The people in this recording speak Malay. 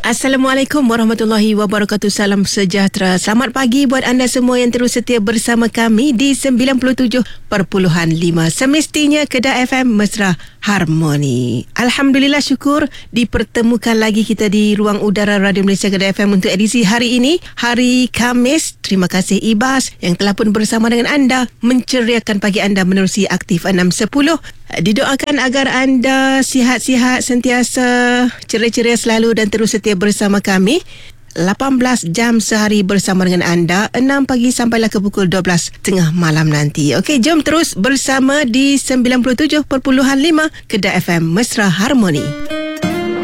Assalamualaikum warahmatullahi wabarakatuh. Salam sejahtera. Selamat pagi buat anda semua yang terus setia bersama kami di 97.5. Semestinya Kedah FM Mesra Harmoni. Alhamdulillah, syukur dipertemukan lagi kita di ruang udara Radio Malaysia Kedah FM untuk edisi hari ini, hari Khamis. Terima kasih Ibas yang telah pun bersama dengan anda menceriakan pagi anda menerusi aktif 6.10. Didoakan agar anda sihat-sihat sentiasa, ceria-ceria selalu dan terus setia bersama kami. 18 jam sehari bersama dengan anda, 6 pagi sampailah ke pukul 12 tengah malam nanti. Okey, jom terus bersama di 97.5 Kedah FM Mesra Harmoni.